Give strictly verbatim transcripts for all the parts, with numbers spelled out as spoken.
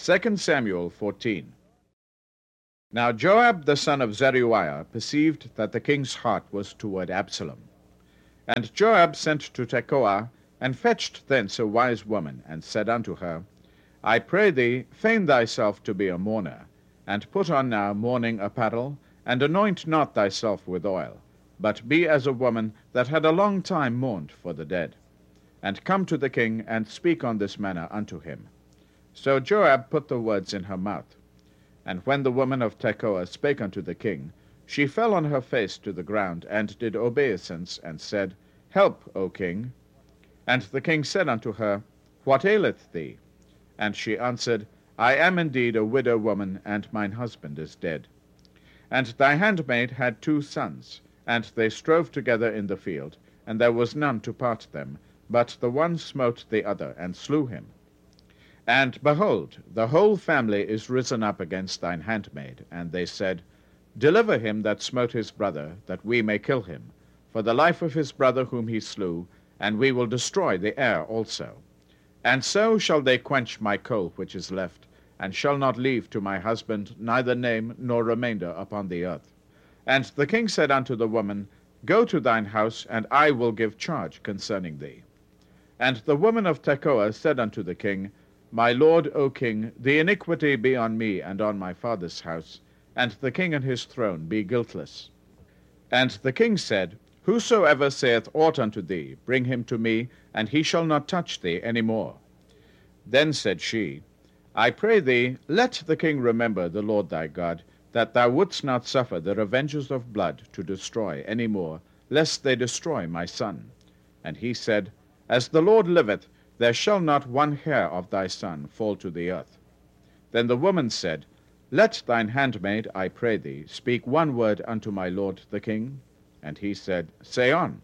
Second Samuel fourteen. Now Joab the son of Zeruiah perceived that the king's heart was toward Absalom. And Joab sent to Tekoa, and fetched thence a wise woman, and said unto her, I pray thee, feign thyself to be a mourner, and put on now mourning apparel, and anoint not thyself with oil, but be as a woman that had a long time mourned for the dead. And come to the king, and speak on this manner unto him. So Joab put the words in her mouth. And when the woman of Tekoa spake unto the king, she fell on her face to the ground, and did obeisance, and said, Help, O king. And the king said unto her, What aileth thee? And she answered, I am indeed a widow woman, and mine husband is dead. And thy handmaid had two sons, and they strove together in the field, and there was none to part them, but the one smote the other, and slew him. And, behold, the whole family is risen up against thine handmaid. And they said, Deliver him that smote his brother, that we may kill him, for the life of his brother whom he slew, and we will destroy the heir also. And so shall they quench my coal which is left, and shall not leave to my husband neither name nor remainder upon the earth. And the king said unto the woman, Go to thine house, and I will give charge concerning thee. And the woman of Tekoa said unto the king, My lord, O king, the iniquity be on me and on my father's house, and the king and his throne be guiltless. And the king said, Whosoever saith aught unto thee, bring him to me, and he shall not touch thee any more. Then said she, I pray thee, let the king remember the Lord thy God, that thou wouldst not suffer the revengers of blood to destroy any more, lest they destroy my son. And he said, As the Lord liveth, there shall not one hair of thy son fall to the earth. Then the woman said, Let thine handmaid, I pray thee, speak one word unto my lord the king. And he said, Say on.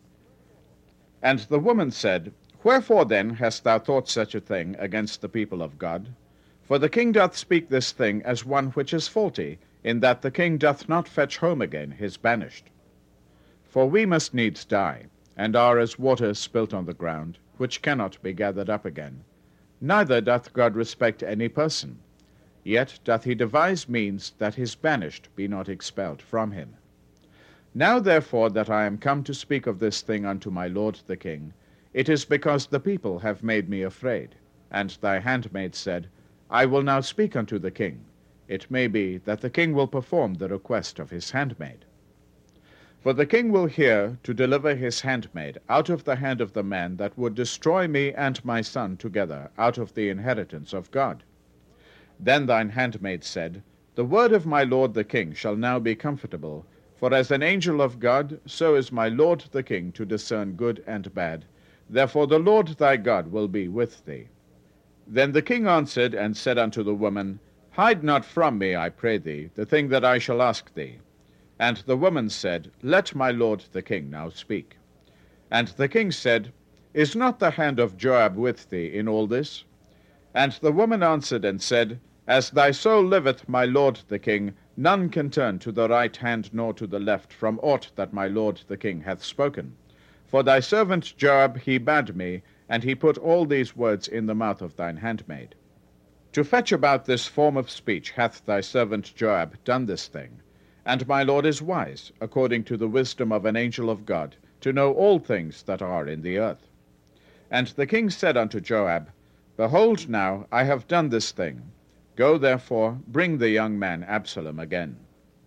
And the woman said, Wherefore then hast thou thought such a thing against the people of God? For the king doth speak this thing as one which is faulty, in that the king doth not fetch home again his banished. For we must needs die, and are as water spilt on the ground, which cannot be gathered up again. Neither doth God respect any person, yet doth he devise means that his banished be not expelled from him. Now therefore that I am come to speak of this thing unto my lord the king, it is because the people have made me afraid. And thy handmaid said, I will now speak unto the king. It may be that the king will perform the request of his handmaid. For the king will hear to deliver his handmaid out of the hand of the man that would destroy me and my son together out of the inheritance of God. Then thine handmaid said, The word of my lord the king shall now be comfortable, for as an angel of God, so is my lord the king to discern good and bad. Therefore the Lord thy God will be with thee. Then the king answered and said unto the woman, Hide not from me, I pray thee, the thing that I shall ask thee. And the woman said, Let my lord the king now speak. And the king said, Is not the hand of Joab with thee in all this? And the woman answered and said, As thy soul liveth, my lord the king, none can turn to the right hand nor to the left from aught that my lord the king hath spoken. For thy servant Joab he bade me, and he put all these words in the mouth of thine handmaid. To fetch about this form of speech hath thy servant Joab done this thing. And my lord is wise, according to the wisdom of an angel of God, to know all things that are in the earth. And the king said unto Joab, Behold now, I have done this thing. Go therefore, bring the young man Absalom again.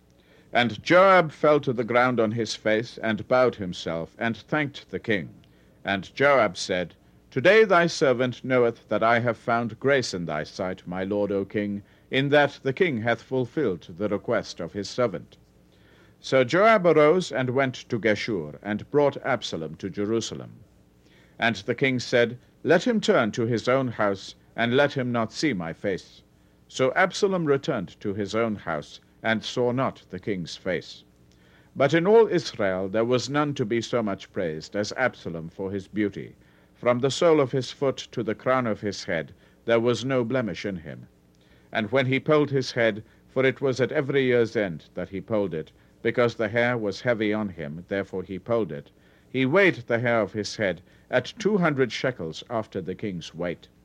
And Joab fell to the ground on his face, and bowed himself, and thanked the king. And Joab said, Today thy servant knoweth that I have found grace in thy sight, my lord, O king, in that the king hath fulfilled the request of his servant. So Joab arose and went to Geshur, and brought Absalom to Jerusalem. And the king said, Let him turn to his own house, and let him not see my face. So Absalom returned to his own house, and saw not the king's face. But in all Israel there was none to be so much praised as Absalom for his beauty. From the sole of his foot to the crown of his head there was no blemish in him. And when he polled his head, for it was at every year's end that he polled it, because the hair was heavy on him, therefore he polled it, he weighed the hair of his head at two hundred shekels after the king's weight.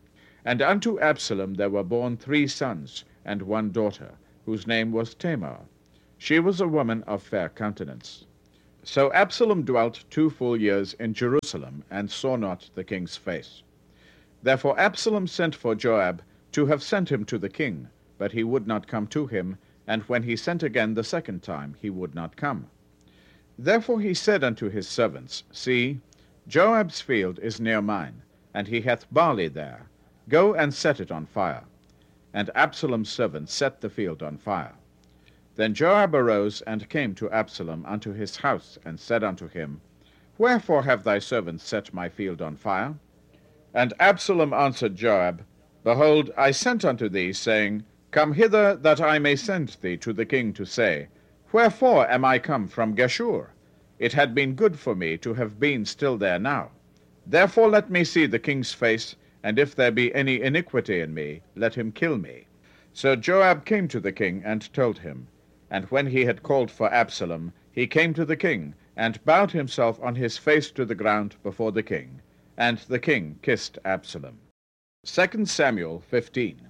And unto Absalom there were born three sons and one daughter, whose name was Tamar. She was a woman of fair countenance. So Absalom dwelt two full years in Jerusalem, and saw not the king's face. Therefore Absalom sent for Joab to have sent him to the king, but he would not come to him, and when he sent again the second time, he would not come. Therefore he said unto his servants, See, Joab's field is near mine, and he hath barley there. Go and set it on fire. And Absalom's servants set the field on fire. Then Joab arose and came to Absalom unto his house, and said unto him, Wherefore have thy servants set my field on fire? And Absalom answered Joab, Behold, I sent unto thee, saying, Come hither, that I may send thee to the king to say, Wherefore am I come from Geshur? It had been good for me to have been still there now. Therefore let me see the king's face, and if there be any iniquity in me, let him kill me. So Joab came to the king, and told him. And when he had called for Absalom, he came to the king, and bowed himself on his face to the ground before the king. And the king kissed Absalom. Second Samuel fifteen.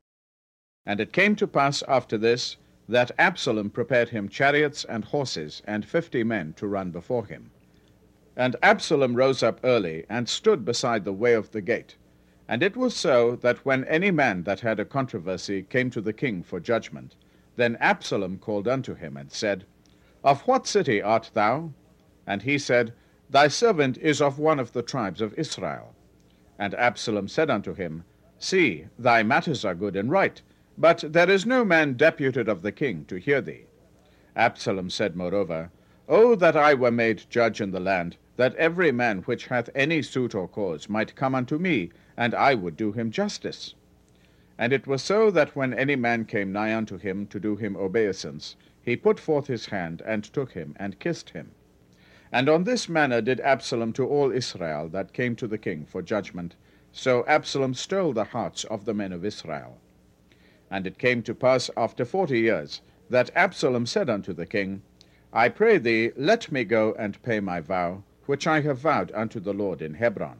And it came to pass after this, that Absalom prepared him chariots and horses, and fifty men to run before him. And Absalom rose up early, and stood beside the way of the gate. And it was so, that when any man that had a controversy came to the king for judgment, then Absalom called unto him, and said, Of what city art thou? And he said, Thy servant is of one of the tribes of Israel. And Absalom said unto him, See, thy matters are good and right, but there is no man deputed of the king to hear thee. Absalom said moreover, O that I were made judge in the land, that every man which hath any suit or cause might come unto me, and I would do him justice. And it was so, that when any man came nigh unto him to do him obeisance, he put forth his hand, and took him, and kissed him. And on this manner did Absalom to all Israel that came to the king for judgment. So Absalom stole the hearts of the men of Israel. And it came to pass after forty years, that Absalom said unto the king, I pray thee, let me go and pay my vow, which I have vowed unto the Lord in Hebron.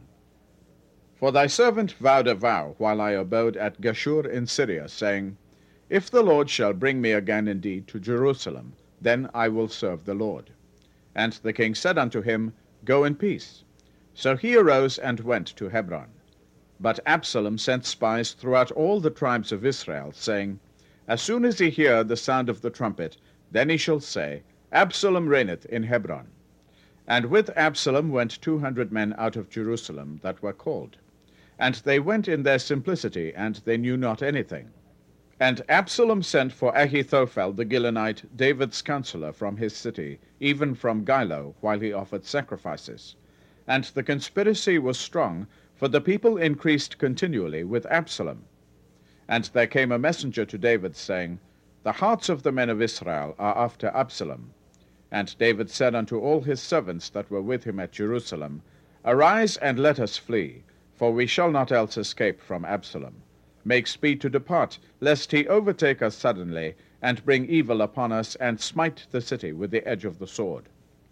For thy servant vowed a vow while I abode at Geshur in Syria, saying, If the Lord shall bring me again indeed to Jerusalem, then I will serve the Lord. And the king said unto him, Go in peace. So he arose and went to Hebron. But Absalom sent spies throughout all the tribes of Israel, saying, As soon as he hear the sound of the trumpet, then he shall say, Absalom reigneth in Hebron. And with Absalom went two hundred men out of Jerusalem that were called. And they went in their simplicity, and they knew not anything. And Absalom sent for Ahithophel the Gilonite, David's counselor, from his city, even from Gilo, while he offered sacrifices. And the conspiracy was strong, for the people increased continually with Absalom. And there came a messenger to David, saying, The hearts of the men of Israel are after Absalom. And David said unto all his servants that were with him at Jerusalem, Arise and let us flee, for we shall not else escape from Absalom. Make speed to depart, lest he overtake us suddenly, and bring evil upon us, and smite the city with the edge of the sword.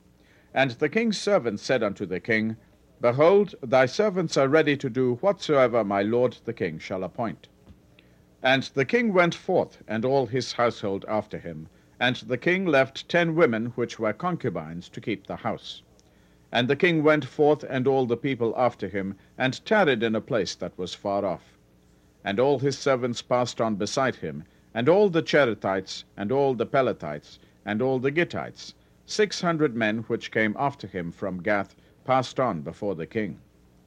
And the king's servants said unto the king, Behold, thy servants are ready to do whatsoever my lord the king shall appoint. And the king went forth, and all his household after him, and the king left ten women which were concubines to keep the house. And the king went forth, and all the people after him, and tarried in a place that was far off. And all his servants passed on beside him, and all the Cherethites, and all the Pelethites, and all the Gittites, six hundred men which came after him from Gath, passed on before the king.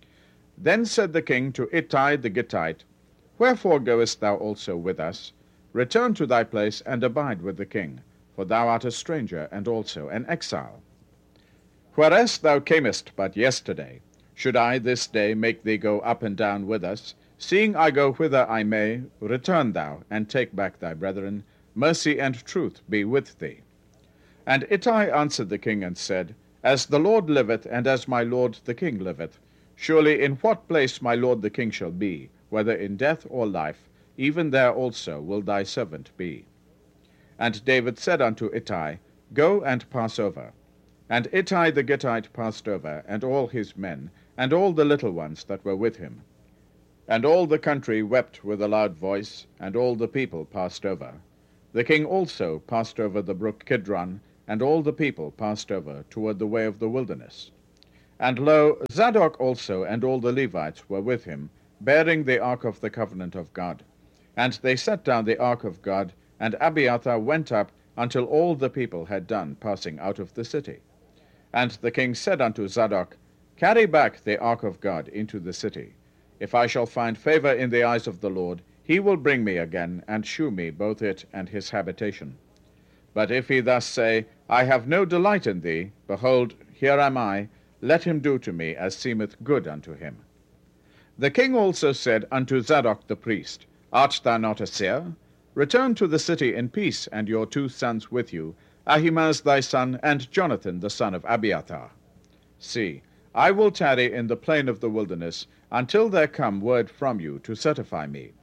Then said the king to Ittai the Gittite, Wherefore goest thou also with us? Return to thy place, and abide with the king, for thou art a stranger, and also an exile. Whereas thou camest but yesterday, should I this day make thee go up and down with us? Seeing I go whither I may, return thou, and take back thy brethren. Mercy and truth be with thee. And Ittai answered the king, and said, As the Lord liveth, and as my lord the king liveth, surely in what place my lord the king shall be, whether in death or life, even there also will thy servant be. And David said unto Ittai, Go and pass over. And Ittai the Gittite passed over, and all his men, and all the little ones that were with him. And all the country wept with a loud voice, and all the people passed over. The king also passed over the brook Kidron, and all the people passed over toward the way of the wilderness. And lo, Zadok also and all the Levites were with him, bearing the ark of the covenant of God. And they set down the ark of God, and Abiathar went up until all the people had done passing out of the city. And the king said unto Zadok, Carry back the ark of God into the city. If I shall find favor in the eyes of the Lord, he will bring me again, and shew me both it and his habitation. But if he thus say, I have no delight in thee, behold, here am I, let him do to me as seemeth good unto him. The king also said unto Zadok the priest, Art thou not a seer? Return to the city in peace, and your two sons with you, Ahimaaz thy son, and Jonathan the son of Abiathar. See, I will tarry in the plain of the wilderness, until there come word from you to certify me.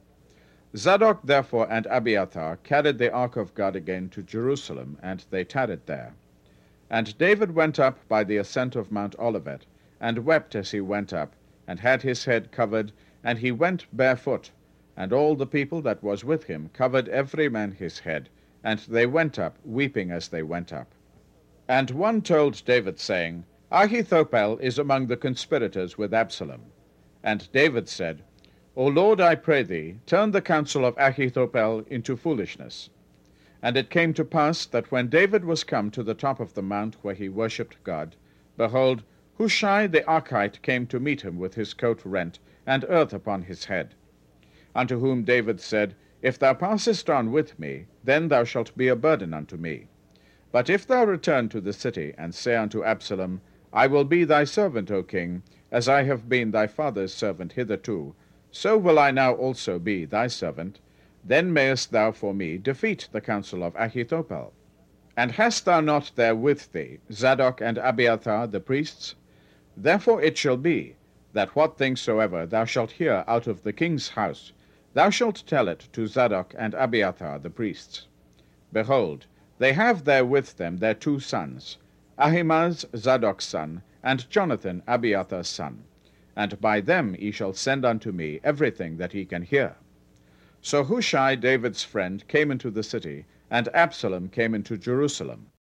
Zadok therefore and Abiathar carried the ark of God again to Jerusalem, and they tarried there. And David went up by the ascent of Mount Olivet, and wept as he went up, and had his head covered, and he went barefoot. And all the people that was with him covered every man his head, and they went up, weeping as they went up. And one told David, saying, Ahithophel is among the conspirators with Absalom. And David said, O Lord, I pray thee, turn the counsel of Ahithophel into foolishness. And it came to pass that when David was come to the top of the mount where he worshipped God, behold, Hushai the Archite came to meet him with his coat rent, and earth upon his head. Unto whom David said, If thou passest on with me, then thou shalt be a burden unto me. But if thou return to the city, and say unto Absalom, I will be thy servant, O king, as I have been thy father's servant hitherto, so will I now also be thy servant, then mayest thou for me defeat the counsel of Ahithophel. And hast thou not there with thee Zadok and Abiathar the priests? Therefore it shall be, that what things soever thou shalt hear out of the king's house, thou shalt tell it to Zadok and Abiathar the priests. Behold, they have there with them their two sons, Ahimaaz Zadok's son, and Jonathan Abiathar's son, and by them he shall send unto me everything that he can hear. So Hushai David's friend came into the city, and Absalom came into Jerusalem.